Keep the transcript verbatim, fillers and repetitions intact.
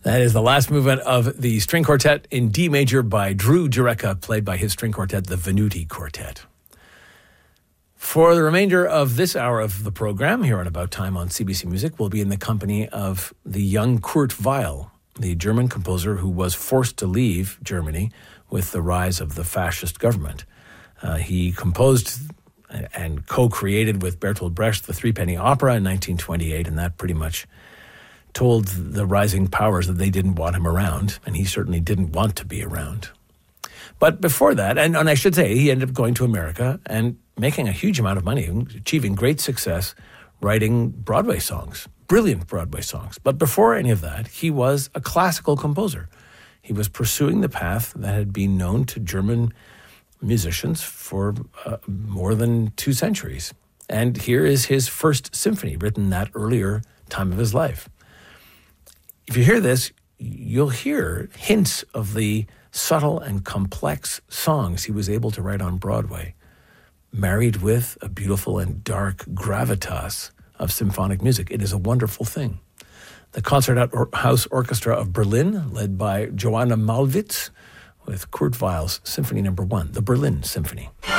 That is the last movement of the string quartet in D major by Drew Jurecka, played by his string quartet, the Venuti Quartet. For the remainder of this hour of the program, here on About Time on C B C Music, we'll be in the company of the young Kurt Weill, the German composer who was forced to leave Germany with the rise of the fascist government. Uh, he composed and co-created with Bertolt Brecht the Threepenny Opera in nineteen twenty-eight, and that pretty much told the rising powers that they didn't want him around, and he certainly didn't want to be around. But before that, and, and I should say, he ended up going to America and making a huge amount of money, achieving great success, writing Broadway songs, brilliant Broadway songs. But before any of that, he was a classical composer. He was pursuing the path that had been known to German musicians for uh, more than two centuries. And here is his first symphony, written that earlier time of his life. If you hear this, you'll hear hints of the subtle and complex songs he was able to write on Broadway, married with a beautiful and dark gravitas of symphonic music. It is a wonderful thing. The Concerthouse Orchestra of Berlin, led by Joanna Malwitz, with Kurt Weill's Symphony Number One, the Berlin Symphony.